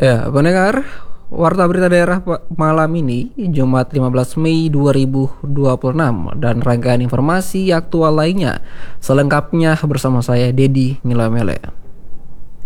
Ya, pendengar, Warta Berita Daerah malam ini, Jumat 15 Mei 2026, dan rangkaian informasi aktual lainnya selengkapnya bersama saya, Dedi Nilamele.